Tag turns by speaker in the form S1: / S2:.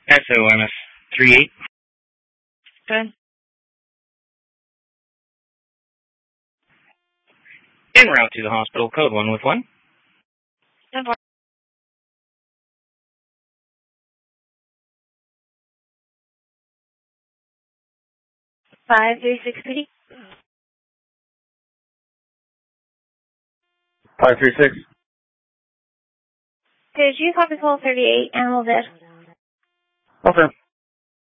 S1: SOMS 38.
S2: Good.
S1: En route to the hospital, code 1 with 1.
S2: 5363.
S3: 536.
S2: Did you copy call 38 Animal Dead?
S3: Okay.